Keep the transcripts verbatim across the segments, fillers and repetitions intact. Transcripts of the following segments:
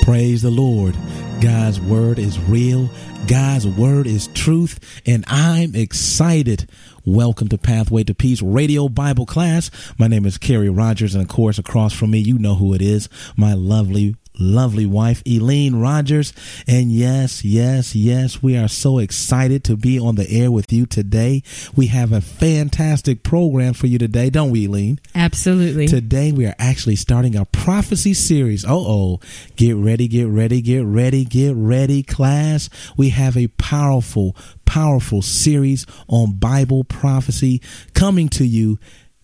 Praise the Lord. God's word is real. God's word is truth. And I'm excited. Welcome to Pathway to Peace Radio Bible class. My name is Kerry Rogers. And of course, across from me, you know who it is. My lovely Lovely wife, Eileen Rogers. And yes, yes, yes, we are so excited to be on the air with you today. We have a fantastic program for you today, don't we, Eileen? Absolutely. Today, we are actually starting a prophecy series. Uh-oh. Get ready, get ready, get ready, get ready, class. We have a powerful, powerful series on Bible prophecy coming to you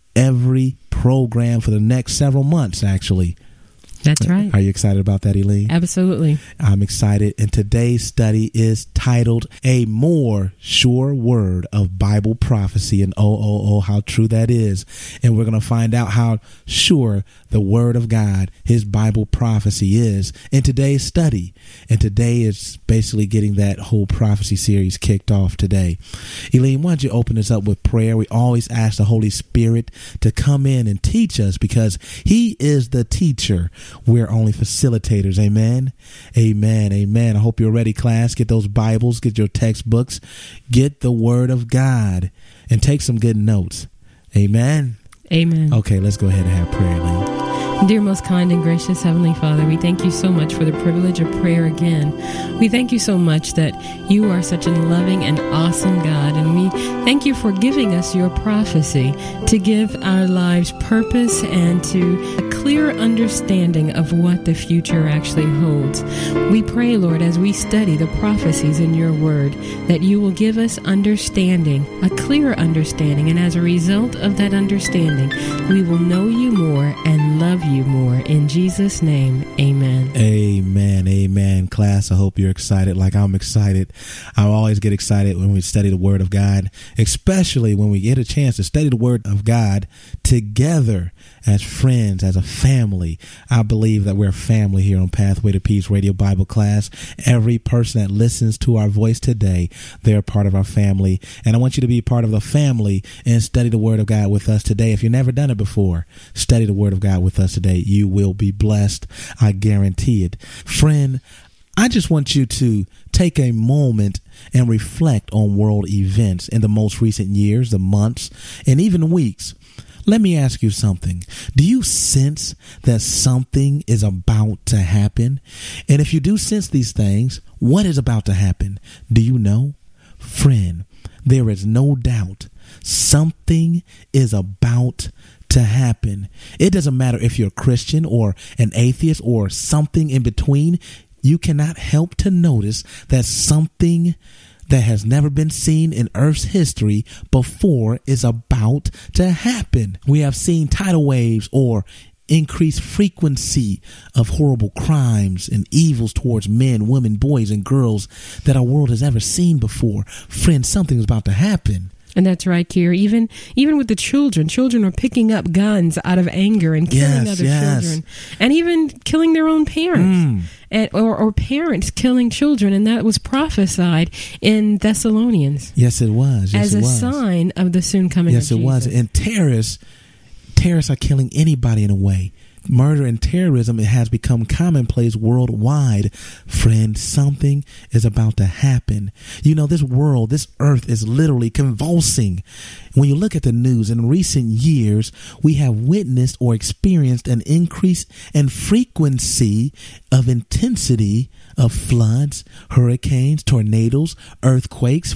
every program for the next several months, actually. That's right. Are you excited about that, Eileen? Absolutely. I'm excited. And today's study is titled A More Sure Word of Bible Prophecy. And oh, oh, oh, how true that is. And we're going to find out how sure the word of God, his Bible prophecy is in today's study. And today is basically getting that whole prophecy series kicked off today. Eileen, why don't you open us up with prayer? We always ask the Holy Spirit to come in and teach us because he is the teacher. We're only facilitators. Amen. Amen. Amen. I hope you're ready, class. Get those Bibles, get your textbooks, get the word of God, and take some good notes. Amen. Amen. Okay, let's go ahead and have prayer, Lee. Dear most kind and gracious Heavenly Father, we thank you so much for the privilege of prayer again. We thank you so much that you are such a loving and awesome God, and we thank you for giving us your prophecy to give our lives purpose and to a clear understanding of what the future actually holds. We pray, Lord, as we study the prophecies in your word, that you will give us understanding, a clear understanding, and as a result of that understanding, we will know you more and love you more. In Jesus' name, amen. Amen. Amen. Class, I hope you're excited like I'm excited. I always get excited when we study the word of God, especially when we get a chance to study the word of God together as friends, as a family. I believe that we're a family here on Pathway to Peace Radio Bible class. Every person that listens to our voice today, they're part of our family. And I want you to be part of the family and study the word of God with us today. If you've never done it before, study the word of God with us today. You will be blessed. I guarantee it. Friend, I just want you to take a moment and reflect on world events in the most recent years, the months, and even weeks. Let me ask you something. Do you sense that something is about to happen? And if you do sense these things, what is about to happen? Do you know? Friend, there is no doubt something is about to happen. It doesn't matter if you're a Christian or an atheist or something in between. You cannot help to notice that something that has never been seen in Earth's history before is about to happen. We have seen tidal waves or increased frequency of horrible crimes and evils towards men, women, boys, and girls that our world has ever seen before. Friends, something is about to happen. And that's right, Kier. Even even with the children, children are picking up guns out of anger and killing yes, other yes. children, and even killing their own parents, mm. and or, or parents killing children, and that was prophesied in Thessalonians. Yes, it was. Yes, as it a was. sign of the soon coming. Yes, of it Jesus. was. And terrorists, terrorists are killing anybody in a way. Murder and terrorism, it has become commonplace worldwide. Friend, something is about to happen. You know, this world, this earth is literally convulsing. When you look at the news in recent years, we have witnessed or experienced an increase in frequency of intensity of floods, hurricanes, tornadoes, earthquakes,